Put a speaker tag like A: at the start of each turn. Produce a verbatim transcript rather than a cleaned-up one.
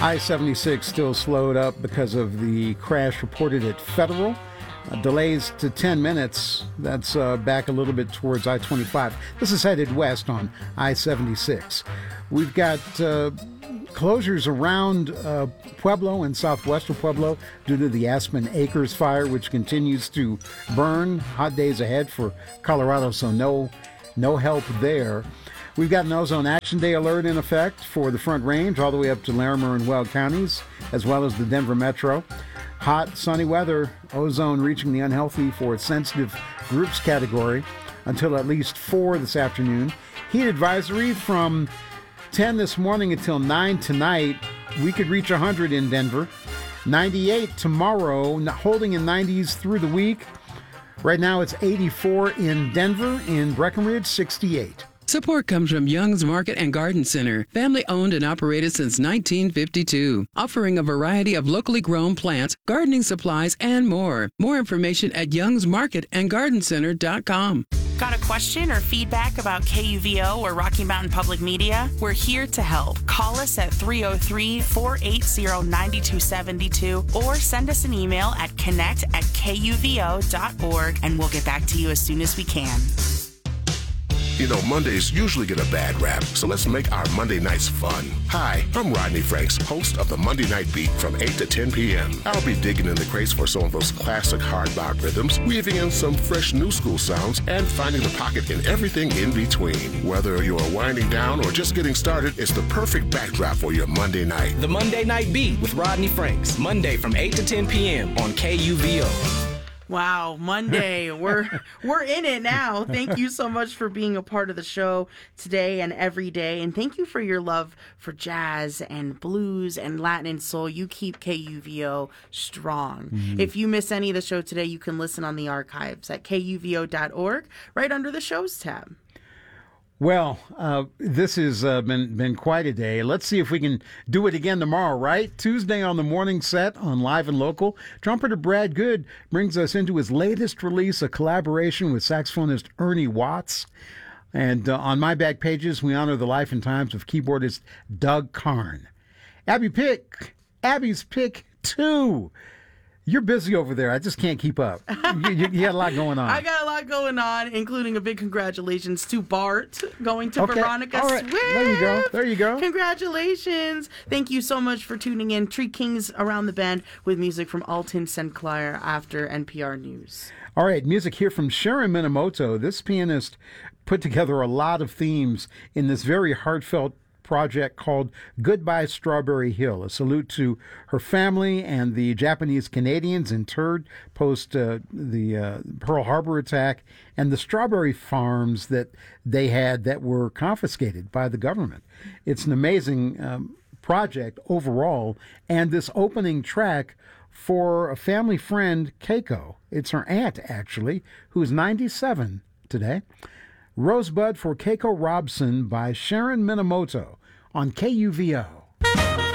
A: I seventy-six still slowed up because of the crash reported at Federal. Uh, delays to ten minutes. That's uh, back a little bit towards I twenty-five. This is headed west on I seventy-six. We've got uh, closures around uh, Pueblo and southwestern Pueblo due to the Aspen Acres fire, which continues to burn. Hot days ahead for Colorado, so no, no help there. We've got an Ozone Action Day alert in effect for the Front Range all the way up to Larimer and Weld counties, as well as the Denver Metro. Hot, sunny weather, ozone reaching the unhealthy for sensitive groups category until at least four this afternoon. Heat advisory from ten this morning until nine tonight. We could reach one hundred in Denver. ninety-eight tomorrow, holding in nineties through the week. Right now it's eighty-four in Denver, in Breckenridge, sixty-eight.
B: Support comes from Young's Market and Garden Center, family owned and operated since nineteen fifty-two, offering a variety of locally grown plants, gardening supplies, and more. More information at youngs market and garden center dot com.
C: Got a question or feedback about K U V O or Rocky Mountain Public Media? We're here to help. Call us at three oh three, four eight zero, nine two seven two or send us an email at connect at K U V O dot org and we'll get back to you as soon as we can.
D: You know, Mondays usually get a bad rap, so let's make our Monday nights fun. Hi, I'm Rodney Franks, host of the Monday Night Beat from eight to ten p.m. I'll be digging in the crates for some of those classic hard bop rhythms, weaving in some fresh new school sounds, and finding the pocket in everything in between. Whether you're winding down or just getting started, it's the perfect backdrop for your Monday night.
E: The Monday Night Beat with Rodney Franks, Monday from eight to ten p.m. on K U V O.
F: Wow, Monday. We're we're in it now. Thank you so much for being a part of the show today and every day. And thank you for your love for jazz and blues and Latin and soul. You keep K U V O strong. Mm-hmm. If you miss any of the show today, you can listen on the archives at K U V O dot org right under the shows tab.
A: Well, uh, this has uh, been been quite a day. Let's see if we can do it again tomorrow, right? Tuesday on the morning set on Live and Local. Trumpeter Brad Good brings us into his latest release, a collaboration with saxophonist Ernie Watts. And uh, on my back pages, we honor the life and times of keyboardist Doug Karn. Abby Pick, Abby's Pick two. You're busy over there. I just can't keep up. You, you, you got a lot going on.
F: I got a lot going on, including a big congratulations to Bart going to
A: okay.
F: Veronica
A: All right.
F: Swift.
A: There you go. There you go.
F: Congratulations. Thank you so much for tuning in. Tree Kings Around the Bend with music from Alton Sinclair after N P R News.
A: All right, music here from Sharon Minamoto. This pianist put together a lot of themes in this very heartfelt project called Goodbye Strawberry Hill, a salute to her family and the Japanese Canadians interred post uh, the uh, Pearl Harbor attack and the strawberry farms that they had that were confiscated by the government. It's an amazing um, project overall, and this opening track for a family friend, Keiko. It's her aunt, actually, who's ninety-seven today. Rosebud for Keiko Robson by Sharon Minamoto on K U V O.